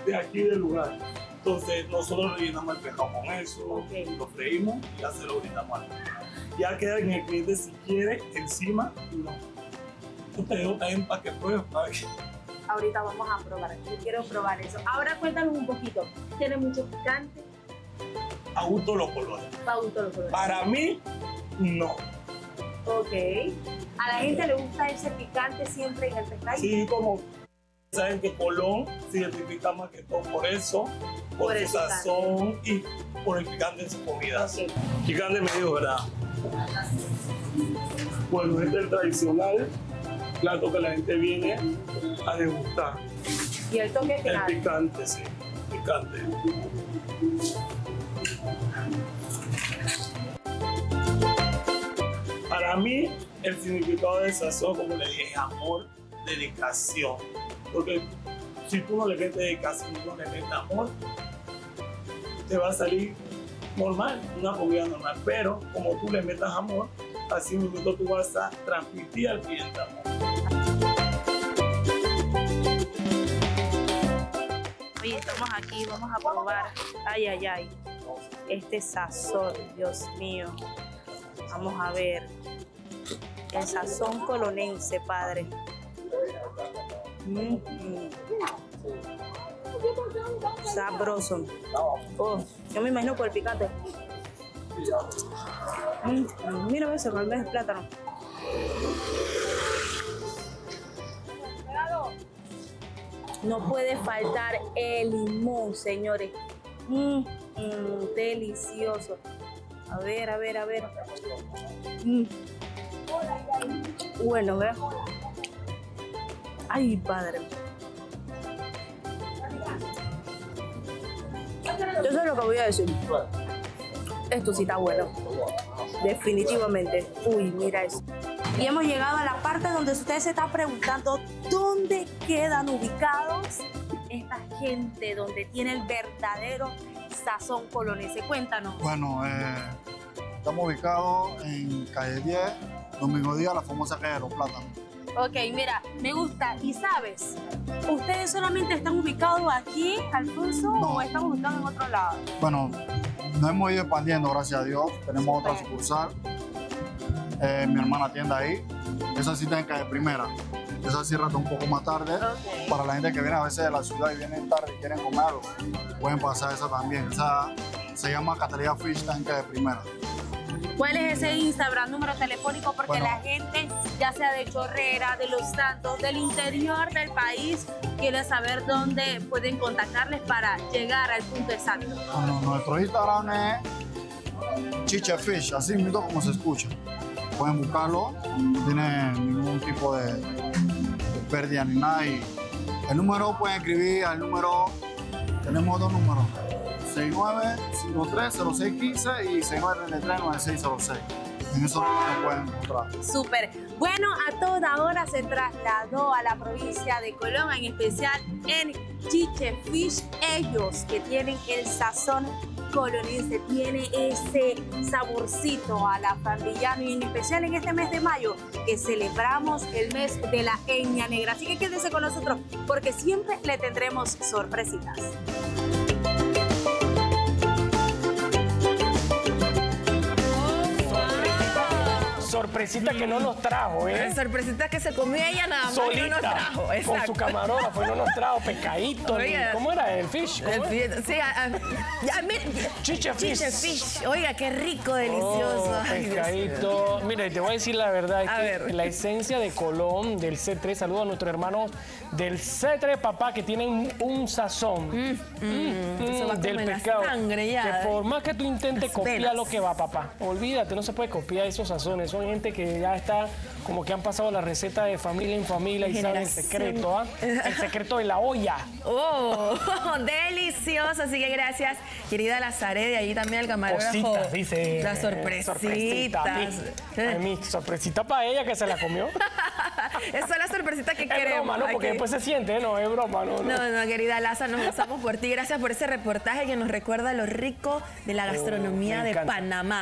de aquí del lugar. Entonces nosotros rellenamos el pescado con eso, lo freímos y ya se lo brindamos al cliente. Ya queda en el cliente si quiere encima, no. Yo te dejo también para que pruebes. Ahorita vamos a probar, yo quiero probar eso. Ahora cuéntanos un poquito, ¿tiene mucho picante? A gusto los colores. A gusto los colores. Para mí, no. Ok. ¿A la gente le gusta ese picante siempre en el pescado? Sí, como saben que Colón se identifica más que todo por eso, por su sazón y por el picante de sus comidas. Okay. Picante medio, ¿verdad? Bueno, este es el tradicional plato que la gente viene a degustar. ¿Y el toque final? El picante, sí. Picante. Para mí, el significado de sazón, como le dije, es amor, dedicación. Porque si tú no le metes dedicación y no le metes amor, te va a salir normal, una comida normal. Pero como tú le metas amor, así mismo tú vas a transmitir al cliente amor. Oye, estamos aquí, vamos a probar. Ay, ay, ay. Este sazón, Dios mío. Vamos a ver. El sazón colonense, padre. Sabroso. Oh, yo me imagino por el picante. Mira eso, con el plátano. No puede faltar el limón, señores. Delicioso. A ver, a ver, a ver. Bueno, ¿verdad? Ay, padre. Yo sé lo que voy a decir. Esto sí está bueno. Definitivamente. Uy, mira eso. Y hemos llegado a la parte donde usted se está preguntando dónde quedan ubicados esta gente, donde tiene el verdadero sazón colonense. Cuéntanos. Bueno, estamos ubicados en calle 10, Domingo Díaz, la famosa calle de los Plátanos. Ok, mira, me gusta. ¿Y sabes? ¿Ustedes solamente están ubicados aquí, Alfonso, No. o están ubicados en otro lado? Bueno, nos hemos ido expandiendo, gracias a Dios. Tenemos otra sucursal. Mi hermana tienda ahí. Esa sí está en calle Primera. Esa cierra un poco más tarde. Ok. Para la gente que viene a veces de la ciudad y vienen tarde y quieren comer algo, pueden pasar esa también. Esa se llama Catalina Fish, está en calle Primera. ¿Cuál es ese Instagram, número telefónico? Porque Bueno. la gente, ya sea de Chorrera, de Los Santos, del interior del país, quiere saber dónde pueden contactarles para llegar al punto exacto. Bueno, nuestro Instagram es Chiche Fish, así mismo como se escucha. Pueden buscarlo, no tiene ningún tipo de pérdida ni nada. Y el número pueden escribir al número, tenemos dos números, 69530615 y 69339606. En eso nos pueden encontrar. Súper. Bueno, a toda hora se trasladó a la provincia de Colón, en especial en Chiche Fish. Ellos que tienen el sazón colonense, tiene ese saborcito a la pandillano, y en especial en este mes de mayo que celebramos el mes de la Eña Negra. Así que quédense con nosotros porque siempre le tendremos sorpresitas. Sorpresita que no nos trajo, ¿eh? Sorpresita que se comió ella nada más y no nos Solita, trajo. con Exacto. su camarógrafo y no nos trajo pescadito. Oiga. ¿Cómo era? ¿El fish? ¿Cómo era? Sí, Chiche Fish. Chiche Fish. Oiga, qué rico, delicioso. Oh, Ay, Dios. pescadito. Mira, y te voy a decir la verdad, es A que ver. la esencia de Colón, del C3, saludo a nuestros hermanos del C3, papá, que tienen un sazón Eso va del como en la pescado. sangre ya. Que por más que tú intentes Las copiar venas. lo que va, papá, olvídate, no se puede copiar esos sazones. Son gente que ya está, como que han pasado la receta de familia en familia y saben el secreto, ¿ah? El secreto de la olla. Oh, delicioso. Así que gracias, querida Lazare, de ahí también al camarógrafo. Cositas, dice. Las sorpresitas. A mí, sorpresita para ella que se la comió. Esa es la sorpresita que Es queremos. broma, ¿no? Porque aquí. después se siente, ¿eh? No, es broma, no. No, querida Laza, nos gozamos por ti. Gracias por ese reportaje que nos recuerda lo rico de la gastronomía me de encanta. Panamá.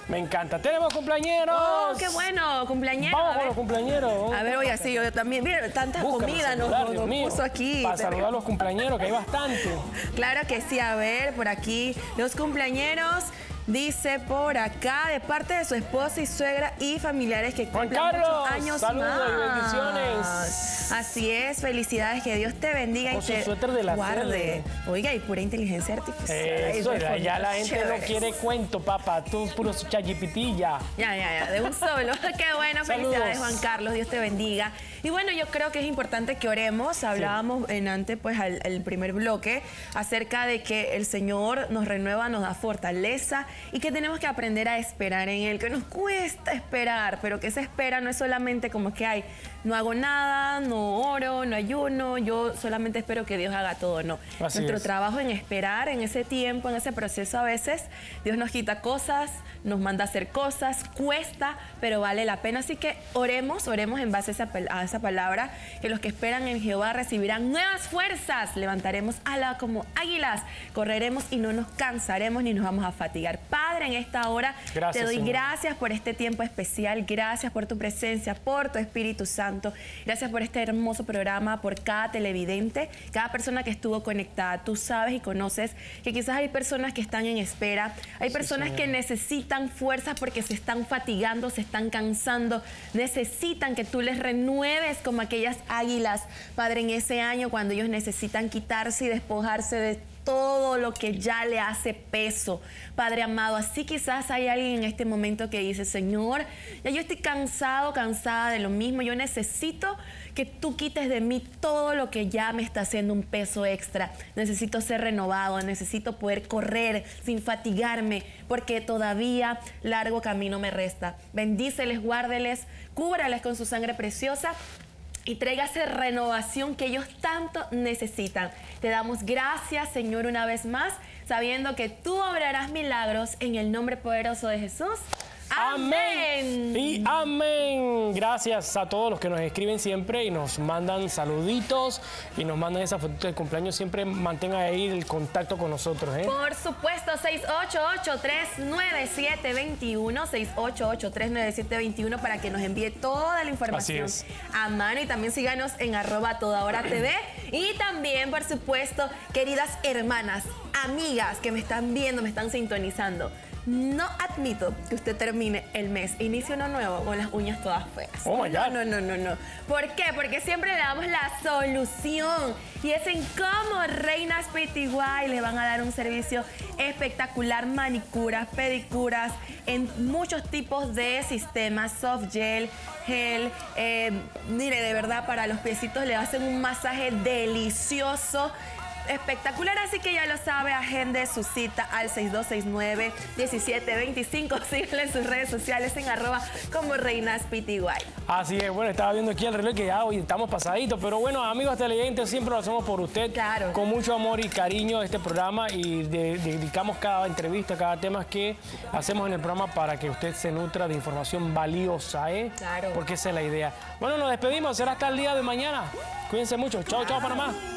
Me encanta. ¡Tenemos cumpleañeros! ¡Oh, qué bueno! Cumpleañeros. Vamos con los cumpleañeros. A ver, oye, sí, yo también. Mira, tanta comida nos puso aquí. Para saludar a los cumpleañeros, que hay bastante. Claro que sí. A ver, por aquí, los cumpleañeros. Dice por acá, de parte de su esposa y suegra y familiares que Juan cumplan Carlos, muchos años saludos más. y bendiciones. Así es, felicidades, que Dios te bendiga Con y su te suéter de la guarde. Cele. Oiga, y pura inteligencia artificial. Eso, Ay, ya la gente chéveres. no quiere cuento, papá. Tú puro chayipitilla. Ya, de un solo. Qué bueno, felicidades, Juan Carlos, Dios te bendiga. Y bueno, yo creo que es importante que oremos. Hablábamos en antes, pues, el primer bloque, acerca de que el Señor nos renueva, nos da fortaleza y que tenemos que aprender a esperar en Él, que nos cuesta esperar, pero que esa espera no es solamente como que, ay, no hago nada, no oro, no ayuno, yo solamente espero que Dios haga todo, no. Así Nuestro es. trabajo en esperar, en ese tiempo, en ese proceso, a veces Dios nos quita cosas, nos manda a hacer cosas, cuesta, pero vale la pena. Así que oremos en base a esa palabra, que los que esperan en Jehová recibirán nuevas fuerzas, levantaremos ala como águilas, correremos y no nos cansaremos ni nos vamos a fatigar. Padre, en esta hora Gracias, te doy Señor. gracias por este tiempo especial, gracias por tu presencia, por tu Espíritu Santo, gracias por este hermoso programa, por cada televidente, cada persona que estuvo conectada. Tú sabes y conoces que quizás hay personas que están en espera, hay personas que necesitan fuerzas porque se están fatigando, se están cansando, necesitan que tú les renueves como aquellas águilas, Padre, en ese año cuando ellos necesitan quitarse y despojarse de todo lo que ya le hace peso, Padre amado. Así quizás hay alguien en este momento que dice, Señor, ya yo estoy cansado, cansada de lo mismo, yo necesito que tú quites de mí todo lo que ya me está haciendo un peso extra. Necesito ser renovado, necesito poder correr sin fatigarme, porque todavía largo camino me resta. Bendíceles, guárdeles, cúbrales con su sangre preciosa y tráigase renovación que ellos tanto necesitan. Te damos gracias, Señor, una vez más, sabiendo que tú obrarás milagros en el nombre poderoso de Jesús. ¡Amén! Y amén. Gracias a todos los que nos escriben siempre y nos mandan saluditos y nos mandan esa fotito de cumpleaños. Siempre mantengan ahí el contacto con nosotros, ¿eh? Por supuesto, 688-397-21, 688-397-21 para que nos envíe toda la información Así es. a mano, y también síganos en @todahora.tv. Y también, por supuesto, queridas hermanas, amigas que me están viendo, me están sintonizando, no admito que usted termine el mes, inicie uno nuevo con las uñas todas feas. Oh my God. No. ¿Por qué? Porque siempre le damos la solución. Y es en Como Reinas PTY. Les van a dar un servicio espectacular. Manicuras, pedicuras, en muchos tipos de sistemas. Soft gel, gel. Mire, de verdad, para los piecitos le hacen un masaje delicioso. Espectacular, así que ya lo sabe, agende su cita al 6269-1725. Síganle en sus redes sociales en @ComoReinasPTY. Así es, bueno, estaba viendo aquí el reloj que ya hoy estamos pasaditos, pero bueno, amigos televidentes, siempre lo hacemos por usted. Claro. Con mucho amor y cariño este programa, y dedicamos cada entrevista, cada tema que hacemos en el programa para que usted se nutra de información valiosa, ¿eh? Claro. Porque esa es la idea. Bueno, nos despedimos, será hasta el día de mañana. Cuídense mucho. Chao, chao, Panamá.